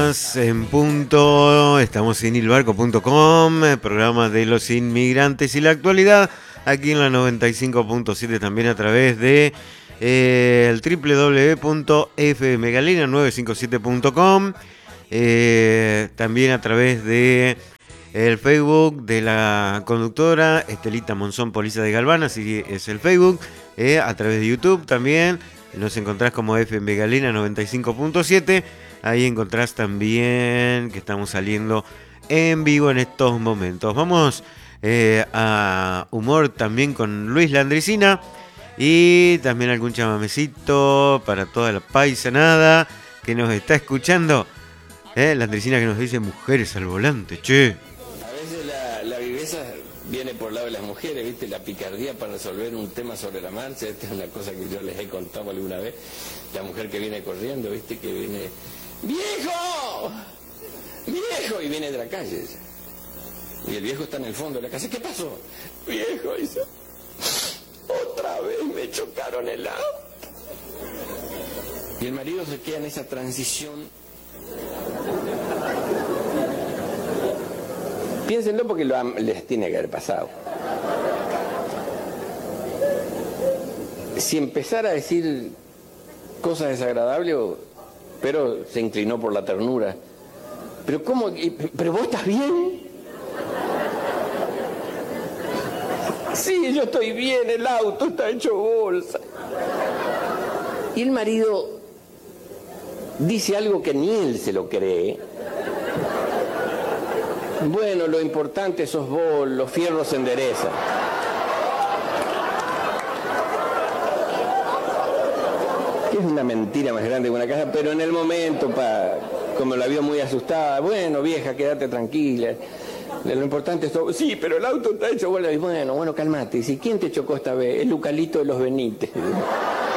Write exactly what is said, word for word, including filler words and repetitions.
En punto, estamos en ilbarco punto com, programa de los inmigrantes y la actualidad, aquí en la noventa y cinco punto siete, también a través de eh, el doble u doble u doble u punto f m galena novecientos cincuenta y siete punto com, eh, también a través de el Facebook de la conductora Estelita Monzón Poliza de Galván, así es el Facebook, eh, a través de YouTube también, nos encontrás como F M Galena noventa y cinco punto siete. Ahí encontrás también que estamos saliendo en vivo en estos momentos. Vamos eh, a humor también con Luis Landricina y también algún chamamecito para toda la paisanada que nos está escuchando. Eh, Landricina que nos dice mujeres al volante, che. A veces la, la viveza viene por el lado de las mujeres, ¿viste? La picardía para resolver un tema sobre la marcha. Esta es una cosa que yo les he contado alguna vez. La mujer que viene corriendo, ¿viste? Que viene... ¡Viejo! ¡Viejo! Y viene de la calle. Y el viejo está en el fondo de la casa. ¿Qué pasó? Viejo, dice, otra vez me chocaron el auto. Y el marido se queda en esa transición. Piénsenlo porque lo, les tiene que haber pasado. Si empezara a decir cosas desagradables... pero se inclinó por la ternura. ¿Pero cómo? ¿Pero vos estás bien? Sí, yo estoy bien, el auto está hecho bolsa. Y el marido dice algo que ni él se lo cree. Bueno, lo importante sos vos, los fierros se enderezan. Es una mentira más grande que una casa, pero en el momento, pa, como la vio muy asustada, bueno, vieja, quédate tranquila. Lo importante es todo. Sí, pero el auto está hecho bola. Bueno, bueno, calmate. ¿Y quién te chocó esta vez? El Lucalito de los Benítez.